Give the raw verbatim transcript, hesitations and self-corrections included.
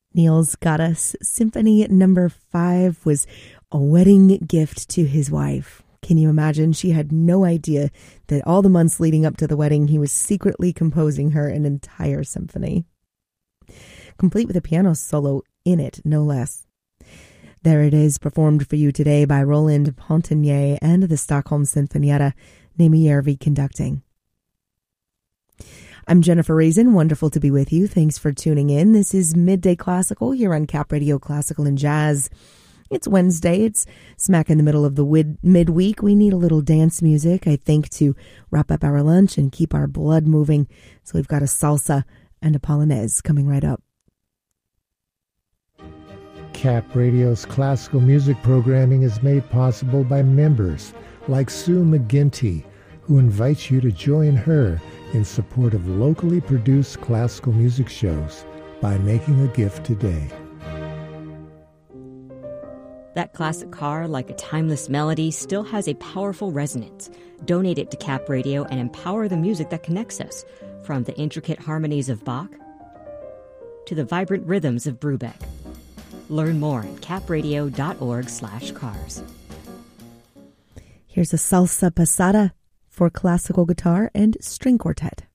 Niels Gades Symphony Number Five was a wedding gift to his wife. Can you imagine? She had no idea that all the months leading up to the wedding, he was secretly composing her an entire symphony, complete with a piano solo in it, no less. There it is, performed for you today by Roland Pontenier and the Stockholm Sinfonietta, Nemi Järvi conducting. I'm Jennifer Reason. Wonderful to be with you. Thanks for tuning in. This is Midday Classical here on Cap Radio Classical and Jazz. It's Wednesday. It's smack in the middle of the wid- midweek. We need a little dance music, I think, to wrap up our lunch and keep our blood moving. So we've got a salsa and a polonaise coming right up. Cap Radio's classical music programming is made possible by members like Sue McGinty, who invites you to join her in support of locally produced classical music shows by making a gift today. That classic car, like a timeless melody, still has a powerful resonance. Donate it to Cap Radio and empower the music that connects us, from the intricate harmonies of Bach to the vibrant rhythms of Brubeck. Learn more at capradio.org slash cars. Here's a salsa pasada for classical guitar and string quartet.